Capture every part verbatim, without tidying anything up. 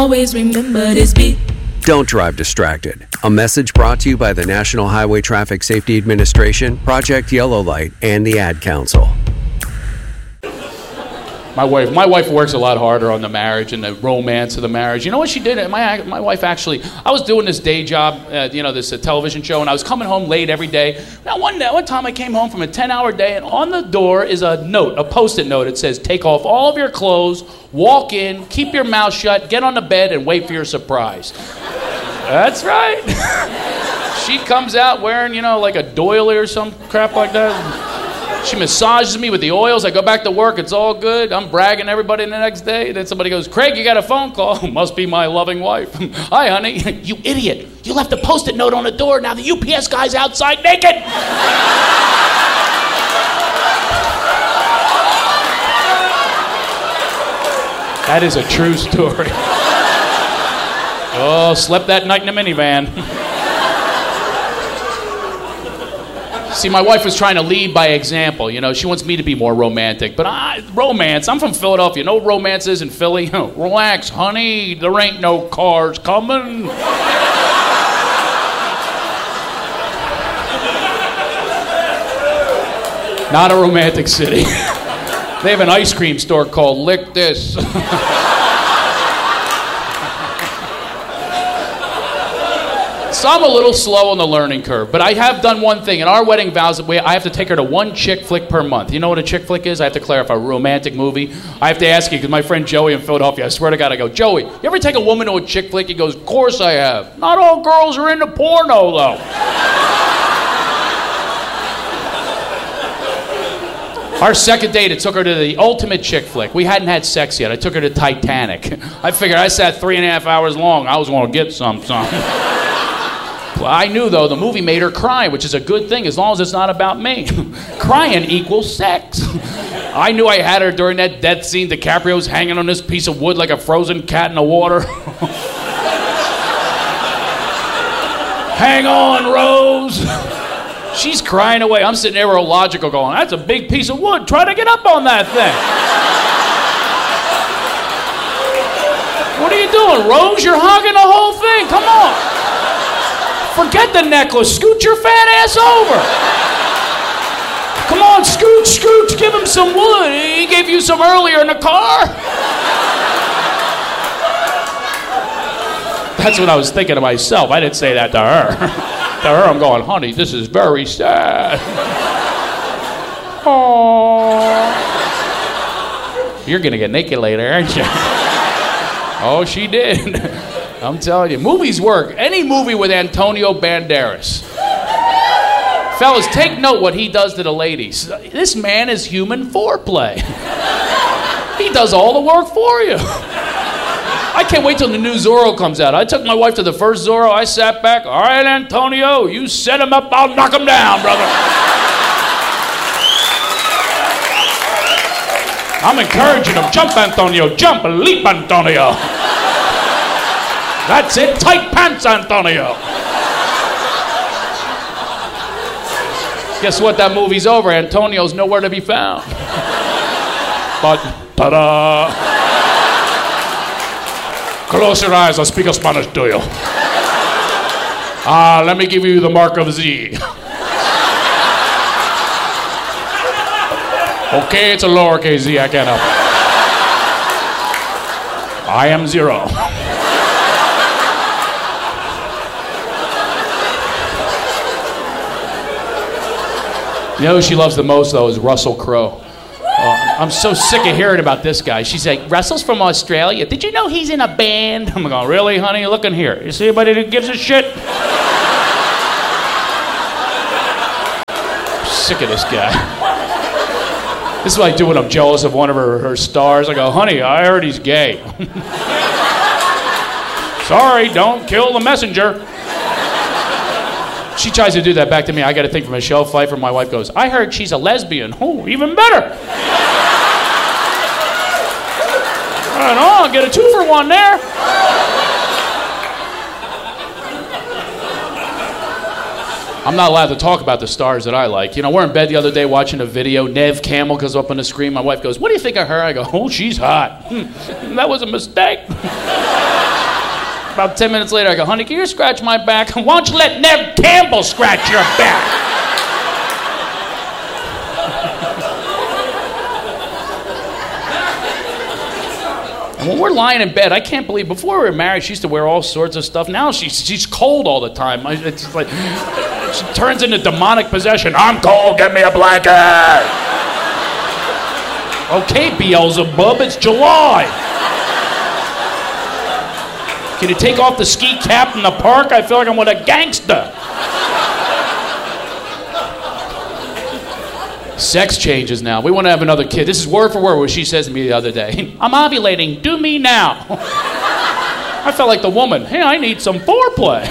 Always remember this beat. Don't drive distracted. A message brought to you by the National Highway Traffic Safety Administration, Project Yellow Light, and the Ad Council. My wife, my wife works a lot harder on the marriage and the romance of the marriage. You know what she did? My my wife actually, I was doing this day job, uh, you know, this uh, television show, and I was coming home late every day. Now one day, one time I came home from a ten-hour day, and on the door is a note, a Post-it note. It says, "Take off all of your clothes, walk in, keep your mouth shut, get on the bed, and wait for your surprise." That's right. She comes out wearing, you know, like a doily or some crap like that. She massages me with the oils. I go back to work. It's all good. I'm bragging to everybody the next day. Then somebody goes, "Craig, you got a phone call." Must be my loving wife. "Hi, honey." "You idiot. You left a Post-it note on the door. Now the U P S guy's outside naked." That is a true story. Oh, slept that night in a minivan. See, my wife was trying to lead by example. You know, she wants me to be more romantic. But I, romance, I'm from Philadelphia. No romance is in Philly. Relax, honey. There ain't no cars coming. Not a romantic city. They have an ice cream store called Lick This. So I'm a little slow on the learning curve, but I have done one thing. In our wedding vows, I have to take her to one chick flick per month. You know what a chick flick is? I have to clarify. A romantic movie. I have to ask you, because my friend Joey in Philadelphia, I swear to God, I go, "Joey, you ever take a woman to a chick flick?" He goes, "Of course I have. Not all girls are into porno, though." Our second date, it took her to the ultimate chick flick. We hadn't had sex yet. I took her to Titanic. I figured I sat three and a half hours long. I was going to get some, something. I knew, though, the movie made her cry, which is a good thing as long as it's not about me. Crying equals sex. I knew I had her during that death scene. DiCaprio's hanging on this piece of wood like a frozen cat in the water. "Hang on, Rose." She's crying away. I'm sitting there real logical going, "That's a big piece of wood. Try to get up on that thing." "What are you doing, Rose? You're hogging the whole thing. Come on. Forget the necklace. Scoot your fat ass over. Come on, scoot, scoot. Give him some wood. He gave you some earlier in the car." That's what I was thinking to myself. I didn't say that to her. To her, I'm going, "Honey, this is very sad." Aww. You're going to get naked later, aren't you? Oh, she did. I'm telling you, movies work. Any movie with Antonio Banderas. Fellas, take note what he does to the ladies. This man is human foreplay. He does all the work for you. I can't wait till the new Zorro comes out. I took my wife to the first Zorro. I sat back. "All right, Antonio, you set him up, I'll knock him down, brother." I'm encouraging him. "Jump, Antonio, jump, leap, Antonio. That's it, tight pants, Antonio." Guess what? That movie's over. Antonio's nowhere to be found. But, ta-da! Close your eyes, I'll speak a Spanish to you. Ah, uh, let me give you the mark of Z. Okay, it's a lowercase z, I can't help it. I am zero. You know who she loves the most, though, is Russell Crowe. Uh, I'm so sick of hearing about this guy. She's like, "Russell's from Australia. Did you know he's in a band?" I'm going, "Really, honey? Look in here. You see anybody that gives a shit?" I'm sick of this guy. This is what I do when I'm jealous of one of her, her stars. I go, "Honey, I heard he's gay." "Sorry, don't kill the messenger." She tries to do that back to me. I got to think from Michelle Pfeiffer. My wife goes, "I heard she's a lesbian." "Oh, even better." Right on, get a two for one there. I'm not allowed to talk about the stars that I like. You know, we're in bed the other day watching a video. Nev Campbell comes up on the screen. My wife goes, "What do you think of her?" I go, "Oh, she's hot." Hmm, that was a mistake. About ten minutes later, I go, honey, can you scratch my back? Why don't you let Nev Campbell scratch your back? And when we're lying in bed, I can't believe, before we were married, she used to wear all sorts of stuff. Now she's, she's cold all the time. It's just like, she turns into demonic possession. I'm cold, get me a blanket. Okay, Beelzebub, it's July. Can you take off the ski cap in the park? I feel like I'm with a gangster. Sex changes now. We want to have another kid. This is word for word what she says to me the other day. I'm ovulating. Do me now. I felt like the woman. Hey, I need some foreplay.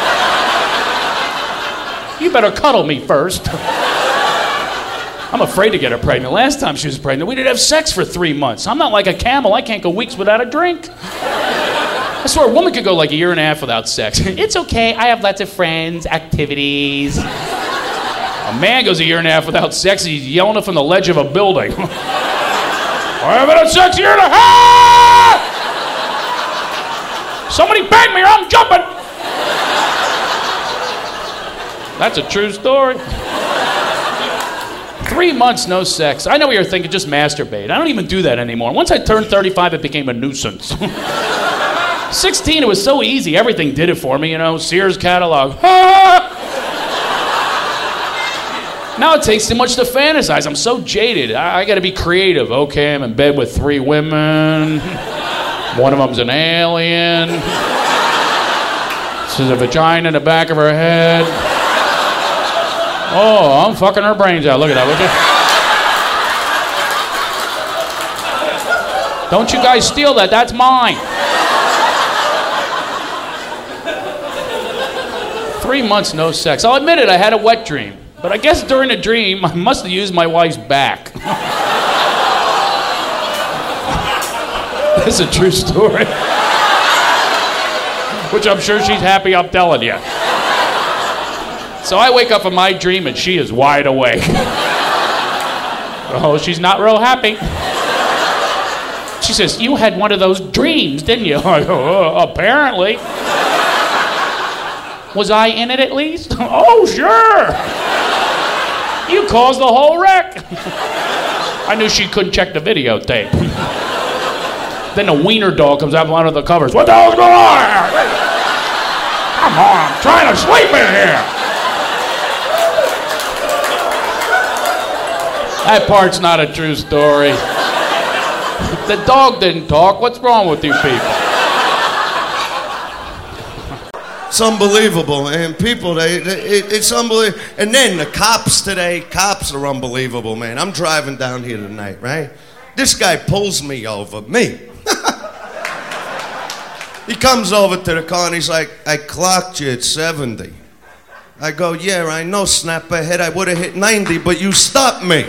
You better cuddle me first. I'm afraid to get her pregnant. Last time she was pregnant, we didn't have sex for three months. I'm not like a camel. I can't go weeks without a drink. I swear a woman could go like a year and a half without sex. It's okay. I have lots of friends, activities. A man goes a year and a half without sex, he's yelling it from the ledge of a building. I haven't had sex a year and a half! Somebody bang me or I'm jumping! That's a true story. Three months, no sex. I know what you're thinking, just masturbate. I don't even do that anymore. Once I turned thirty-five, it became a nuisance. sixteen, it was so easy. Everything did it for me, you know, Sears catalog. Now it takes too much to fantasize. I'm so jaded. I, I gotta be creative. Okay, I'm in bed with three women. One of them's an alien. There's a vagina in the back of her head. Oh, I'm fucking her brains out. Look at that, would you? Don't you guys steal that. That's mine. Three months, no sex. I'll admit it, I had a wet dream. But I guess during the dream, I must have used my wife's back. That's a true story. Which I'm sure she's happy I'm telling you. So I wake up from my dream and she is wide awake. Oh, she's not real happy. She says, you had one of those dreams, didn't you? I go, oh, apparently. Was I in it at least? Oh, sure. You caused the whole wreck. I knew she couldn't check the videotape. Then the wiener dog comes out from under the covers. What the hell's going on here? Come on, I'm trying to sleep in here. That part's not a true story. The dog didn't talk. What's wrong with you people? It's unbelievable, man. People, they, they it, it's unbelievable. And then the cops today, cops are unbelievable, man. I'm driving down here tonight, right? This guy pulls me over, me. He comes over to the car and he's like, I clocked you at seventy. I go, yeah, I know, snap ahead. I would have hit ninety, but you stopped me.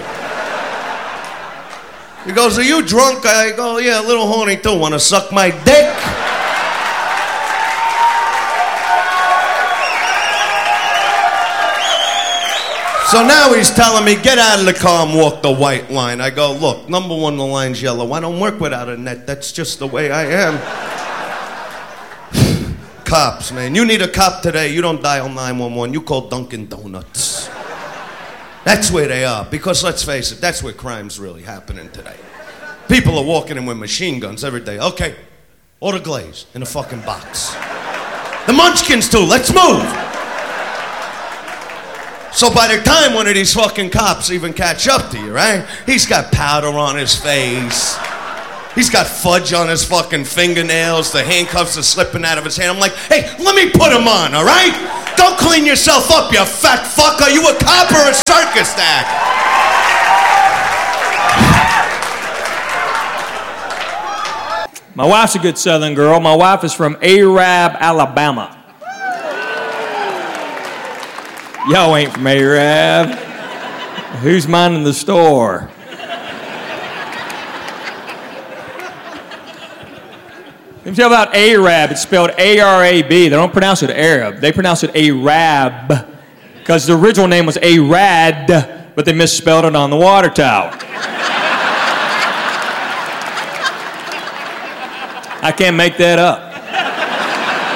He goes, are you drunk? I go, yeah, a little horny too. Want to suck my dick? So now he's telling me, get out of the car and walk the white line. I go, look, number one, the line's yellow. I don't work without a net. That's just the way I am. Cops, man. You need a cop today. You don't dial nine one one. You call Dunkin' Donuts. That's where they are. Because let's face it, that's where crime's really happening today. People are walking in with machine guns every day. Okay, order glaze in a fucking box. The Munchkins too. Let's move. So by the time one of these fucking cops even catch up to you, right? He's got powder on his face. He's got fudge on his fucking fingernails. The handcuffs are slipping out of his hand. I'm like, hey, let me put him on, all right? Don't clean yourself up, you fat fuck. Are you a cop or a circus act? My wife's a good Southern girl. My wife is from Arab, Alabama. Y'all ain't from Arab. Who's minding the store? Let me tell you about Arab. It's spelled A R A B. They don't pronounce it Arab. They pronounce it Arab. Because the original name was Arad, but they misspelled it on the water tower. I can't make that up.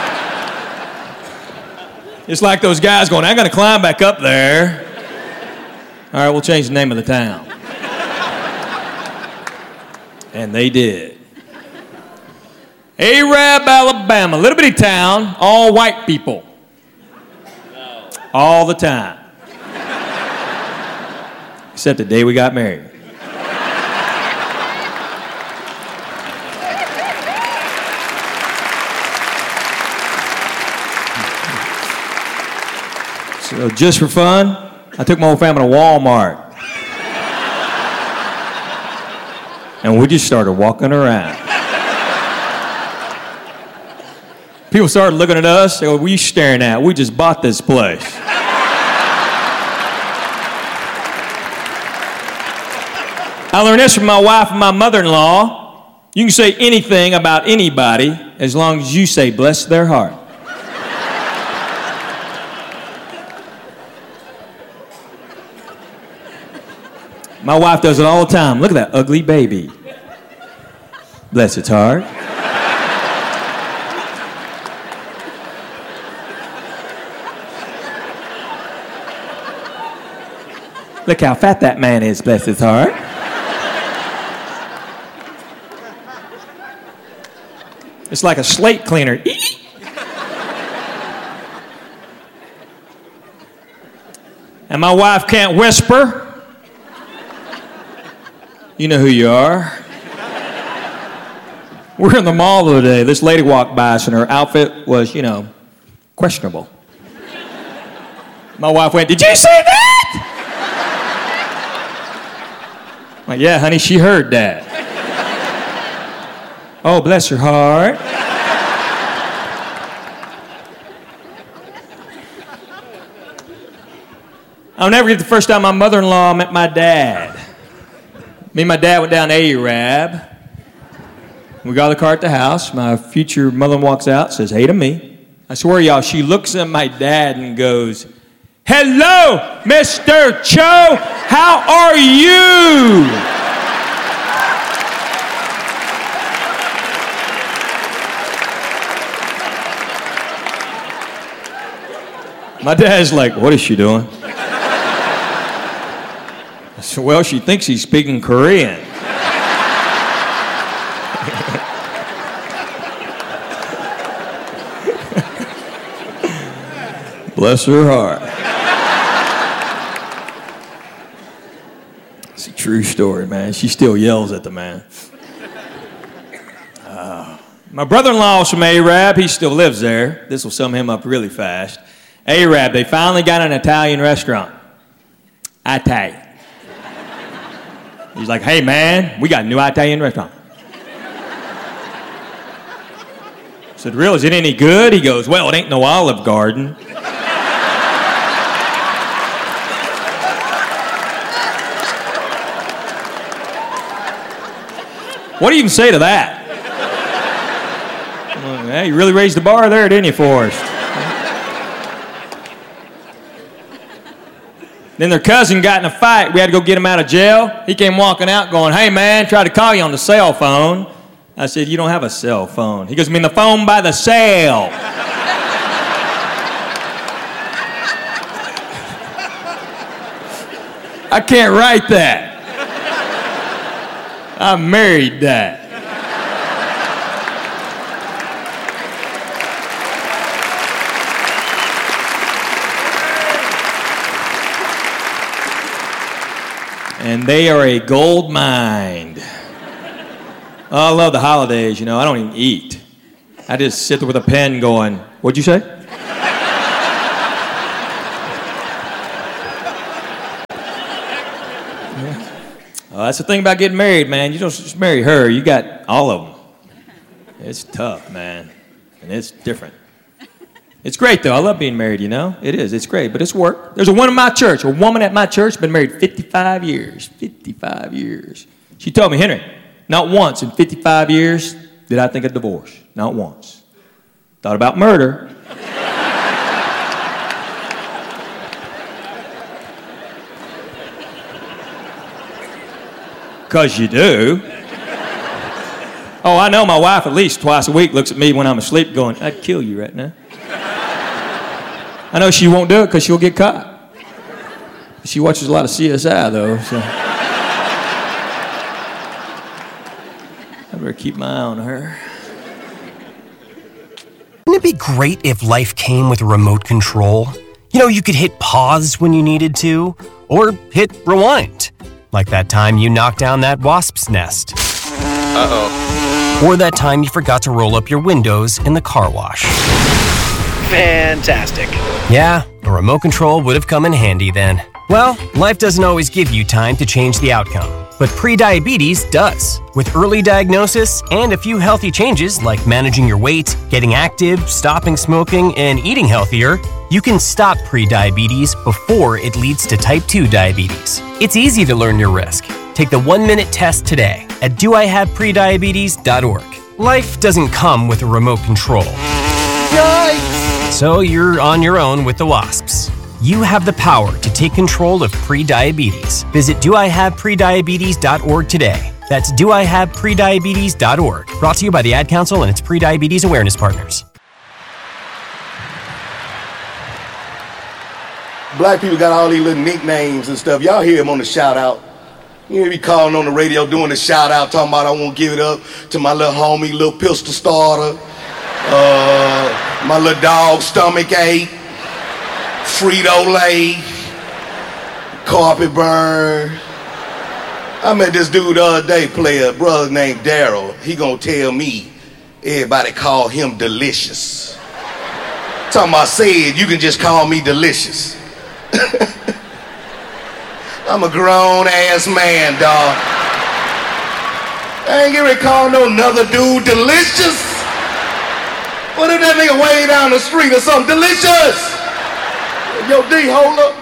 It's like those guys going, I'm going to climb back up there. All right, we'll change the name of the town. And they did. Arab, Alabama, little bitty town, all white people. All the time. Except the day we got married. So just for fun, I took my whole family to Walmart. And we just started walking around. People started looking at us. They go, what are you staring at? We just bought this place. I learned this from my wife and my mother-in-law. You can say anything about anybody as long as you say, bless their heart. My wife does it all the time. Look at that ugly baby. Bless its heart. Look how fat that man is, bless his heart. It's like a slate cleaner. And my wife can't whisper. You know who you are. We're in the mall the other day. This lady walked by us and her outfit was, you know, questionable. My wife went, did you say that? I'm like, yeah, honey, she heard that. Oh, bless her heart. I'll never forget the first time my mother-in-law met my dad. Me and my dad went down to Arab. We got the car at the house. My future mother-in-law walks out, says, hey to me. I swear, y'all, she looks at my dad and goes, hello, Mister Cho, how are you? My dad's like, what is she doing? I said, well, she thinks he's speaking Korean. Bless her heart. It's a true story, man. She still yells at the man. Uh, my brother-in-law is from Arab. He still lives there. This will sum him up really fast. Arab, they finally got an Italian restaurant. Italian. He's like, hey, man, we got a new Italian restaurant. I said, really, is it any good? He goes, well, it ain't no Olive Garden. What do you even say to that? Well, hey, you really raised the bar there, didn't you, Forrest? Then their cousin got in a fight. We had to go get him out of jail. He came walking out going, hey, man, tried to call you on the cell phone. I said, you don't have a cell phone. He goes, I mean the phone by the sale. I can't write that. I married that. And they are a gold mine. Oh, I love the holidays, you know. I don't even eat. I just sit there with a pen going, what'd you say? Oh, that's the thing about getting married, man. You don't just marry her. You got all of them. It's tough, man. And it's different. It's great, though. I love being married, you know. It is. It's great, but it's work. There's a woman in my church, a woman at my church, been married fifty-five years. fifty-five years. She told me, Henry, not once in fifty-five years did I think of divorce. Not once. Thought about murder. Because you do. Oh, I know my wife at least twice a week looks at me when I'm asleep going, I'd kill you right now. I know she won't do it because she'll get caught. She watches a lot of C S I, though, so... I better keep my eye on her. Wouldn't it be great if life came with a remote control? You know, you could hit pause when you needed to, or hit rewind. Like that time you knocked down that wasp's nest. Uh-oh. Or that time you forgot to roll up your windows in the car wash. Fantastic. Yeah, a remote control would have come in handy then. Well, life doesn't always give you time to change the outcome, but prediabetes does. With early diagnosis and a few healthy changes like managing your weight, getting active, stopping smoking, and eating healthier, you can stop prediabetes before it leads to type two diabetes. It's easy to learn your risk. Take the one-minute test today at do I have prediabetes dot org. Life doesn't come with a remote control. Yikes! So you're on your own with the wasps. You have the power to take control of prediabetes. Visit do I have prediabetes dot org today. That's do I have prediabetes dot org. Brought to you by the Ad Council and its prediabetes awareness partners. Black people got all these little nicknames and stuff. Y'all hear them on the shout out. You hear me calling on the radio doing the shout out, talking about I won't give it up to my little homie, little pistol starter, uh, my little dog stomach ache, Frito-Lay, carpet burn. I met this dude the other day, play a brother named Daryl. He gonna tell me everybody call him Delicious. Talking about said, you can just call me Delicious. I'm a grown ass man, dog. I ain't getting ready to call no another dude Delicious. What if that nigga way down the street or something? Delicious! Yo, D, hold up.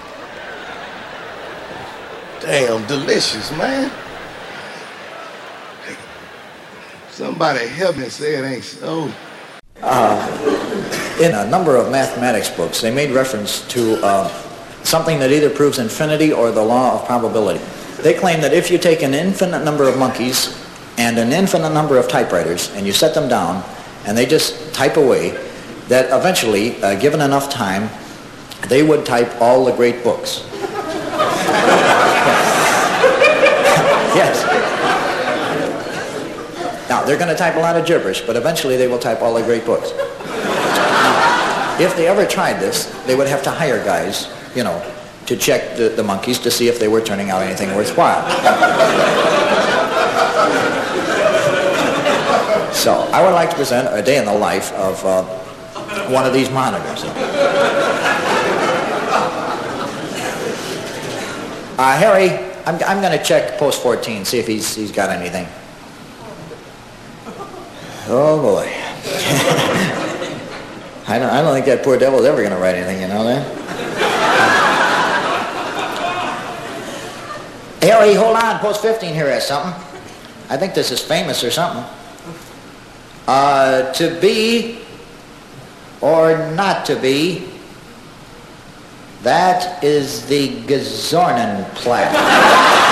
Damn, Delicious, man. Somebody help me say it ain't so. Uh, in a number of mathematics books, they made reference to uh, something that either proves infinity or the law of probability. They claim that if you take an infinite number of monkeys and an infinite number of typewriters and you set them down and they just type away, that eventually, uh, given enough time, they would type all the great books. Yes. Now, they're going to type a lot of gibberish, but eventually they will type all the great books. Now, if they ever tried this, they would have to hire guys, you know, to check the, the monkeys to see if they were turning out anything worthwhile. So, I would like to present a day in the life of uh, one of these monitors. Uh, Harry, I'm, I'm going to check post fourteen, see if he's, he's got anything. Oh, boy. I don't, I don't think that poor devil's ever going to write anything, you know that? Harry, hold on. Post fifteen here has something. I think this is famous or something. Uh, to be or not to be, that is the Gazornenplatz.